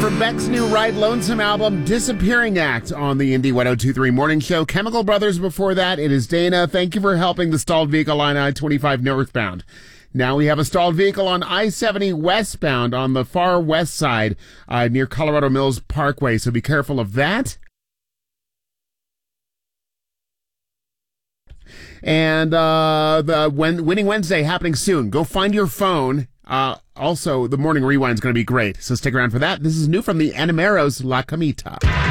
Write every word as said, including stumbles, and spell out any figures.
for Beck's new Ride Lonesome album, Disappearing Act, on the Indy one oh two point three Morning Show. Chemical Brothers before that. It is Dana. Thank you for helping the stalled vehicle on I twenty-five northbound. Now we have a stalled vehicle on I seventy westbound on the far west side uh, near Colorado Mills Parkway, so be careful of that. And uh, the when, Winning Wednesday happening soon. Go find your phone. Uh, also, the morning rewind is going to be great, so stick around for that. This is new from the Animeros, La Camita.